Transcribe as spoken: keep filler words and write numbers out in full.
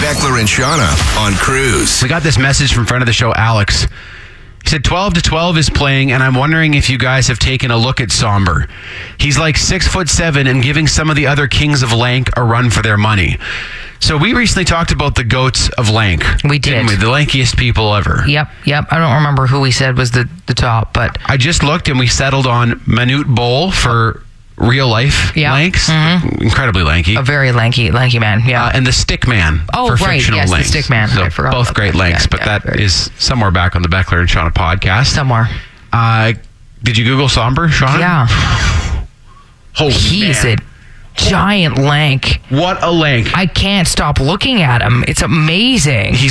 Beckler and Shauna on Cruise. We got this message from friend of the show, Alex. He said twelve to twelve is playing, and I'm wondering if you guys have taken a look at Somber. He's like six foot seven and giving some of the other kings of Lank a run for their money. So we recently talked about the goats of Lank. We did. Didn't we? The lankiest people ever. Yep, yep. I don't remember who we said was the, the top, but... I just looked and we settled on Manute Bol for real life yeah. Lanks. Mm-hmm. Incredibly lanky. A very lanky lanky man, yeah. Uh, and the Stick Man oh, for right. fictional yes, Lanks. the Stick Man. So I forgot both great that. Lanks, yeah, but yeah, that very. is somewhere back on the Beckler and Shauna podcast. Somewhere. Uh, did you Google Somber, Shauna? Yeah. Holy He's man. a giant lank. What a lank. I can't stop looking at him. It's amazing. He's